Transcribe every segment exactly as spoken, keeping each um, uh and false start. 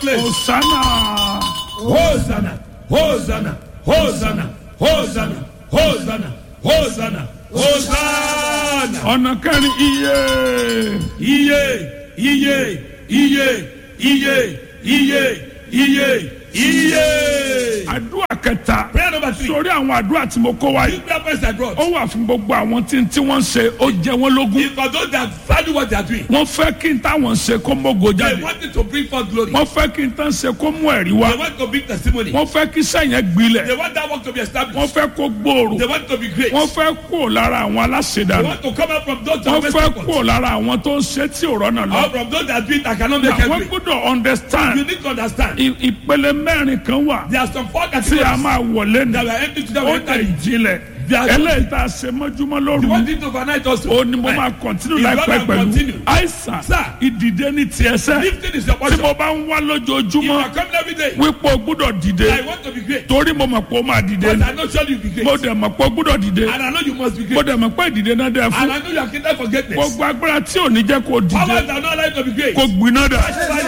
Hosanna, Hosanna, Hosanna, Hosanna, Hosanna, Hosanna, Hosanna, Hosanna. Ọ̀nà kẹrin iye, iye, iye, iye, iye, iye, iye, iye. Àdúrà kẹta. Prayer number three. Sórí àwọn àdúrà tí mo kó wáyé. Two prayers I brought. Ó wà fún gbogbo àwọn tí tí wọ́n ṣe ó jẹ wọ́n lógún. If for those that value what they are doing. Wọ́n fẹ́ kí n táwọn ṣe kó mógo jáde. They wanted to bring forth glory. Wọ́n fẹ́ kí n tán ṣe kó mú ẹ̀rí wá. They want to bring testimony. Wọ́n fẹ́ kí sẹ́yìn gbilẹ̀. They want that work to be established. Wọ́n fẹ́ kó gbòòrò. They want to be great. Wọ́n fẹ́ kó lára àwọn aláṣẹdànù. They want to come out from those that wọ́n fẹ́ kó lára àwọn tó ń ṣe tí ò rọ́nà lọ. Or from those that do it that cannot make it. Àwọn gbọ́dọ̀ understand. You need to understand. Ìpele mẹ́rin kan wà. There are some four categories. Tí a máa wọlé ní. That were empty to them. Ó tẹ̀ ìjìnlẹ̀. Eléyìí tá a ṣe mọ́júmọ́ lóru. You want it overnight also. Ó ní mo máa continue láìpẹ́ pẹ̀lú. Àìsàn ìdìde ní tiẹ̀ sẹ́. Lifting is your portion. Tí mo bá ń wá lójoojúmọ́. You are coming every day. Wípé o gbúdọ̀ dìde. I want to be great. Torí mo mọ̀ pé o máa dìde. But I know surely you be great. Mo dẹ̀ mọ̀ pé o gbúdọ̀ dìde. And I know you must be great. Mo dẹ̀ mọ̀ pé ìdìde náà dẹ̀ fún. And I know you are kidnapped for greatness. Gbogbo agbára tí ò ní jẹ́ kó dìde. Powers that not like to be great. Kó gbiná dà.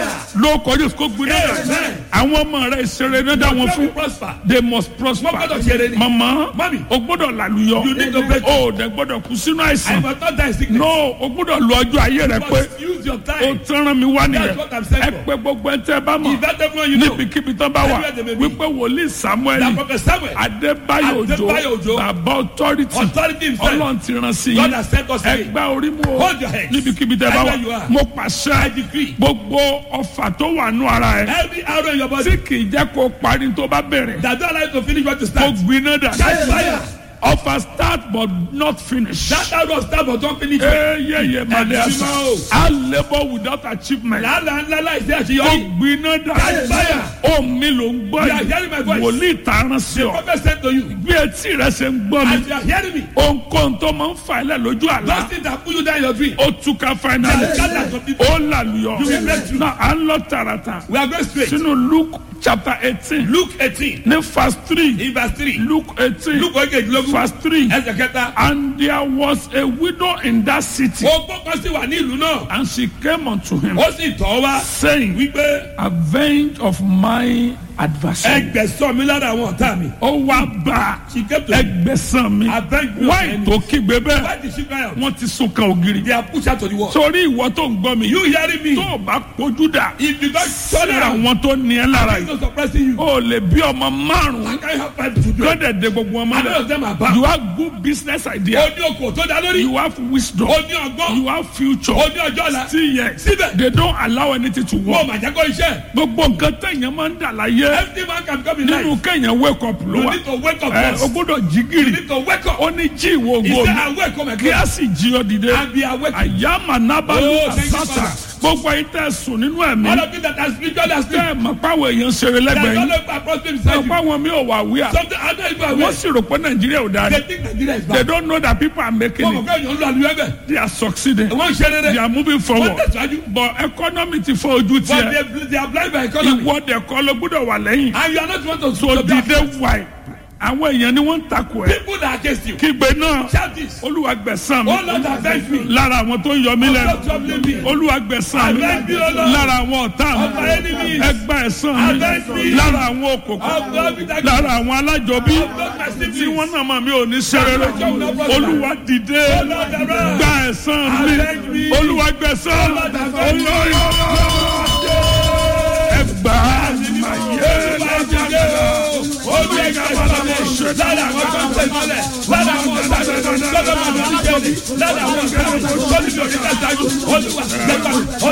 Ló kọjú kó gbiná dà. Àwọn ọmọ rẹ̀ ìṣeré náà dá wọn fún. They must prosper. Mama, o gbọ́dọ̀ làlùyọ. You need to break. O dẹ̀ gbọ́dọ̀ kú sínú àìsàn. I must not die sickness. No, o gbọ́dọ̀ lo ọjọ́ ayé rẹ pé. Use your time. O tẹ́ràn mi wá nìyẹn. That's what I'm saying. Ẹ pé gbogbo ẹ tẹ́ bá mọ̀. Invite everyone you know. Níbikíbi tán bá wà. Wípé wòlíì Samuel. Na prophet Samuel. Adébáyò Òjó. Bàbá authority. Authority himself. Ọlọ́run ti rán sí i. God has sent us here. Ẹgbẹ́ orí mu o. Hold your head. Níbikíbi tẹ́ bá wà. Mo pàṣẹ. I decree. Gbogbo ọfà tó wà nù ara ẹ. Every arrow in your body. Tí kì í jẹ́ kó parí tó bá bẹ̀rẹ̀. That don't allow you to finish what you start. Mo gbiná dà. Catch fire. Offer start but not finish. That arrow start but don't finish. Hey, yeah, yeah, man. I labor without achievement. La la la la is there. Oh, gbiná dà. Catch fire. Oh, mi ló ń gbọ́ yìí. You are hearing my voice. Wòlíì tààràn sí ọ. The prophet said to you. Bí etí rẹ ṣe ń gbọ́ mi. As you are hearing me. Ohunkóhun tó máa ń fa ilẹ̀ lójú àlá. Those things that pull you down your dream. Ó túká finally. Ó làlùyọ. You will break through. Now, à ń lọ tààràtà. We are going straight. Sínú Luke chapter eighteen. Luke eighteen. Ní verse three. In verse three. Luke eighteen. Luke eighteen. Verse three. And there was a widow in that city. And she came unto him, saying, avenge of my adversary. Ó wá bá ẹgbẹ̀san mi. Why tó kígbe bẹ́ẹ̀? Wọ́n ti sún kan ògiri. Sórí ìwọ tó ń gbọ́ mi. Tó o bá kojú dà. Sí àwọn tó ní ẹ lára yìí. O lè bí ọmọ márùn-ún. Lọ́dẹ̀ de gbogbo ọmọ rẹ̀. You have good business idea. You have wisdom. You have future. Still yes. They don't allow anything to work. Gbogbo nǹkan tẹ̀yẹ̀ máa ń dà láyé. Nínú kẹ́yìn wake up ló wà. Ẹ o gbọ́dọ̀ jí gírì. Ó ní jí ìwọ ògo mi. Kí a sì jí ọ dìde. Àyàmà nábàlú àsátà. Gbogbo ayé tẹ sùn nínú ẹ̀mí. Tẹ́ ẹ̀ mọ̀ páwọn èèyàn ṣeré lẹ́gbẹ̀ẹ́ yìí. Mọ̀ páwọn mi ò wà wíyà. Wọ́n sì rò pé Nàìjíríà ò dáa. They don't know that people are making it. They are succeeding. They are moving forward. But economy ti fọ ojú tiẹ̀. Ìwọ dẹ̀ kọ́ ló gbọ́dọ̀ wà lẹ́yìn. And you are not want to so dìde wáyé. Àwọn èèyàn ni wọ́n ń takò ẹ́. People that against you. Kígbe náà. Shout this. Olúwa gbẹ̀san mi. Oh Lord, avenge me. Lára àwọn tó ń yọ mí lẹ́nu. Olúwa gbẹ̀san mi. Avenge me, O Lord. Lára àwọn ọ̀tá mi. Of my enemies. Ẹgbà ẹ̀san mi. Avenge me. Lára àwọn òkòkò. Lára àwọn alájọbí. Tí wọ́n náà mọ̀ mí ò ní ṣeré. Olúwa dìde. Gba ẹ̀san mi. Olúwa gbẹ̀san. Olúwa ẹgbà ayé lọ́jọ́. Lára àwọn tó ń tẹ̀lé, lára àwọn tó ń tẹ̀lé, lára àwọn tó ń tẹ̀lé, lára àwọn tó ń tẹ̀lé, lára àwọn tó ń tẹ̀lé, olúwa,